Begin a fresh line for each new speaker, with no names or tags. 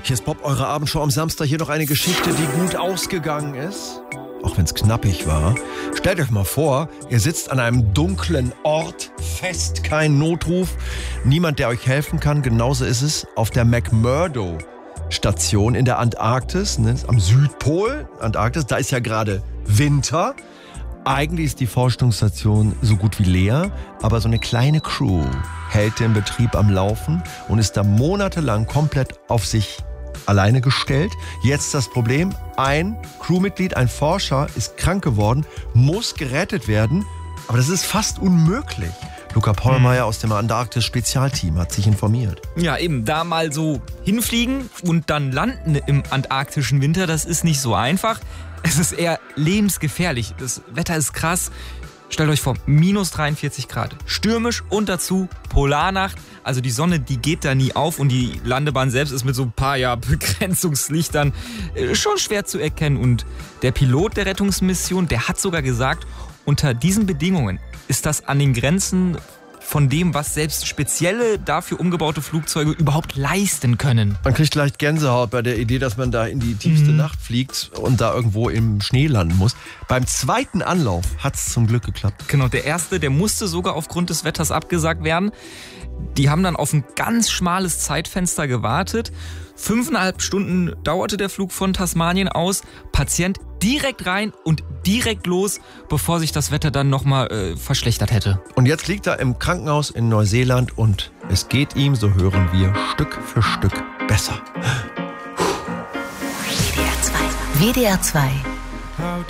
Hier ist Bob, eure Abendshow am Samstag. Hier noch eine Geschichte, die gut ausgegangen ist. Auch wenn es knappig war. Stellt euch mal vor, ihr sitzt an einem dunklen Ort fest, kein Notruf, niemand, der euch helfen kann. Genauso ist es auf der McMurdo-Station in der Antarktis, ne, am Südpol, Antarktis. Da ist ja gerade Winter. Eigentlich ist die Forschungsstation so gut wie leer, aber so eine kleine Crew hält den Betrieb am Laufen und ist da monatelang komplett auf sich alleine gestellt. Jetzt das Problem, ein Crewmitglied, ein Forscher ist krank geworden, muss gerettet werden, aber das ist fast unmöglich. Luca Pollmeier aus dem Antarktis-Spezialteam hat sich informiert.
Ja, eben, da mal so hinfliegen und dann landen im antarktischen Winter, das ist nicht so einfach. Es ist eher lebensgefährlich. Das Wetter ist krass. Stellt euch vor, minus 43 Grad. Stürmisch und dazu Polarnacht. Also die Sonne, die geht da nie auf und die Landebahn selbst ist mit so ein paar Begrenzungslichtern schon schwer zu erkennen. Und der Pilot der Rettungsmission, der hat sogar gesagt, unter diesen Bedingungen ist das an den Grenzen von dem, was selbst spezielle dafür umgebaute Flugzeuge überhaupt leisten können.
Man kriegt leicht Gänsehaut bei der Idee, dass man da in die tiefste Nacht fliegt und da irgendwo im Schnee landen muss. Beim zweiten Anlauf hat es zum Glück geklappt.
Genau, der erste, der musste sogar aufgrund des Wetters abgesagt werden. Die haben dann auf ein ganz schmales Zeitfenster gewartet. 5,5 Stunden dauerte der Flug von Tasmanien aus. Patient direkt rein und direkt los, bevor sich das Wetter dann nochmal verschlechtert hätte.
Und jetzt liegt er im Krankenhaus in Neuseeland und es geht ihm, so hören wir, Stück für Stück besser.
WDR 2.